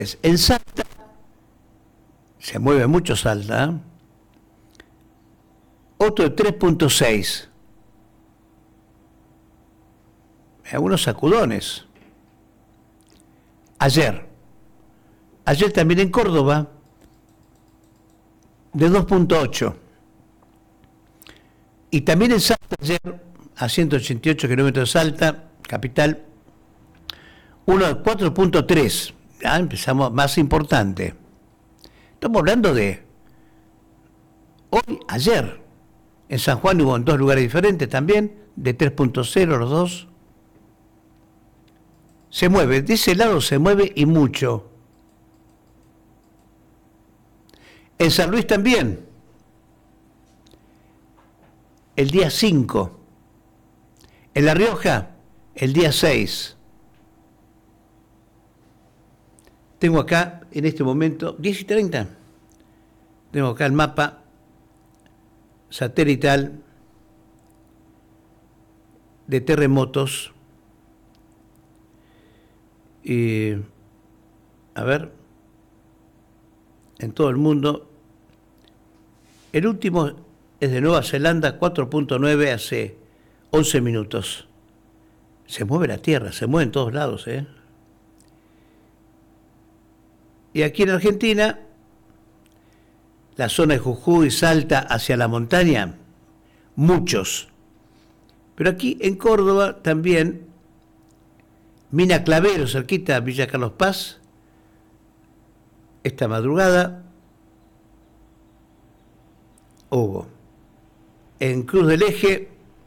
En Salta, se mueve mucho Salta, ¿eh? Otro de 3.6. Algunos sacudones. Ayer también en Córdoba, de 2.8. Y también en Salta, ayer, a 188 kilómetros de Salta, capital, uno de 4.3. Ya empezamos más importante. Estamos hablando de hoy, ayer. En San Juan hubo en dos lugares diferentes también, de 3.0 los dos. Se mueve, de ese lado se mueve y mucho. En San Luis también, el día 5. En La Rioja, el día 6. Tengo acá, en este momento, 10:30. Tengo acá el mapa satelital de terremotos. Y, a ver, en todo el mundo. El último es de Nueva Zelanda, 4.9 hace 11 minutos. Se mueve la Tierra, se mueve en todos lados, ¿eh? Y aquí en Argentina, la zona de Jujuy, Salta, hacia la montaña, muchos. Pero aquí en Córdoba también, Mina Clavero, cerquita, Villa Carlos Paz, esta madrugada hubo. En Cruz del Eje,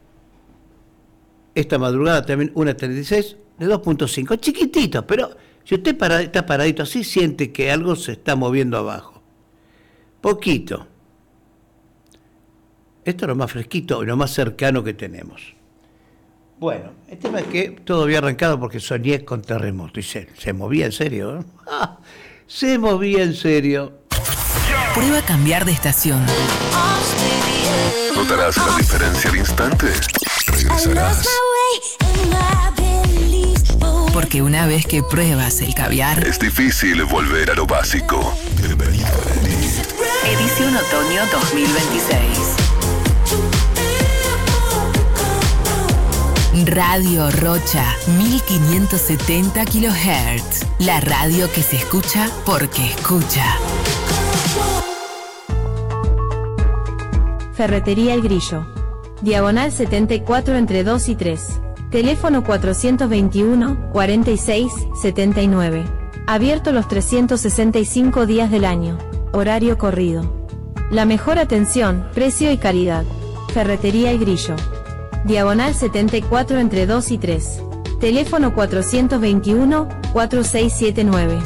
esta madrugada también 1.36, de 2.5, chiquitito, pero si usted está paradito así, siente que algo se está moviendo abajo. Poquito. Esto es lo más fresquito y lo más cercano que tenemos. Bueno, el tema es que todo había arrancado porque soñé con terremoto y se movía en serio, ¿eh? Se movía en serio. Prueba cambiar de estación. ¿Notarás la diferencia al instante? Regresarás. Porque una vez que pruebas el caviar, Es difícil volver a lo básico. Bienvenido a edición otoño 2026. Radio Rocha, 1570 kHz. La radio que se escucha porque escucha. Ferretería El Grillo. Diagonal 74 entre 2 y 3. Teléfono 421-46-79. Abierto los 365 días del año. Horario corrido. La mejor atención, precio y calidad. Ferretería El Grillo. Diagonal 74 entre 2 y 3. Teléfono 421-4679.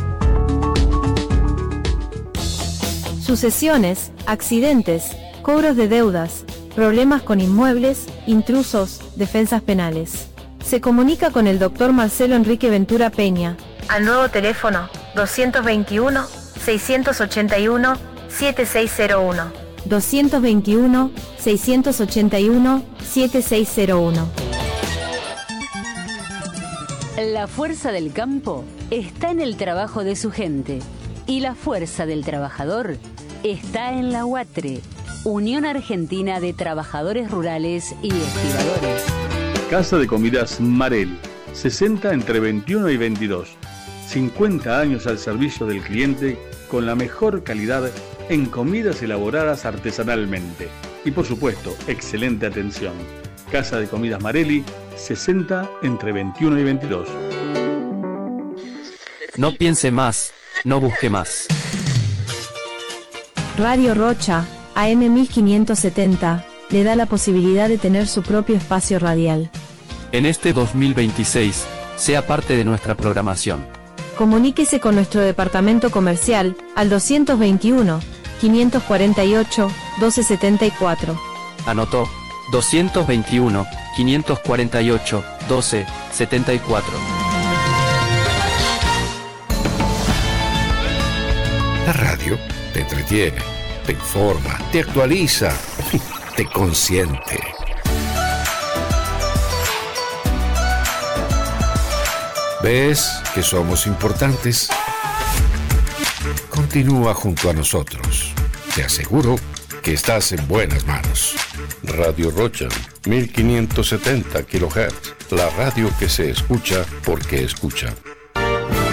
Sucesiones, accidentes, cobros de deudas, problemas con inmuebles, intrusos, defensas penales. Se comunica con el Dr. Marcelo Enrique Ventura Peña. Al nuevo teléfono 221-681-7601. 221-681-7601. La fuerza del campo está en el trabajo de su gente y la fuerza del trabajador está en la UATRE, Unión Argentina de Trabajadores Rurales y Estibadores. Casa de Comidas Marel, 60 entre 21 y 22. 50 años al servicio del cliente con la mejor calidad en comidas elaboradas artesanalmente. Y por supuesto, excelente atención. Casa de Comidas Marelli, 60 entre 21 y 22. No piense más, no busque más. Radio Rocha, AM 1570, le da la posibilidad de tener su propio espacio radial. En este 2026, sea parte de nuestra programación. Comuníquese con nuestro departamento comercial al 221-548-1274. Anotó, 221-548-1274. La radio te entretiene, te informa, te actualiza, te consiente. ¿Ves que somos importantes? continúa junto a nosotros. Te aseguro que estás en buenas manos. Radio Rocha, 1570 kHz. La radio que se escucha porque escucha.